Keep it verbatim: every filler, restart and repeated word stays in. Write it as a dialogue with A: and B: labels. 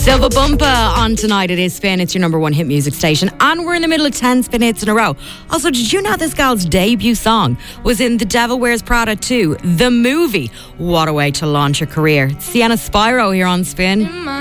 A: Silva Bumpa on tonight. It is Spin. It's your number one hit music station. And we're in the middle of ten Spin hits in a row. Also, did you know this gal's debut song was in The Devil Wears Prada two, the movie? What a way to launch a career. Sienna Spyro here on Spin.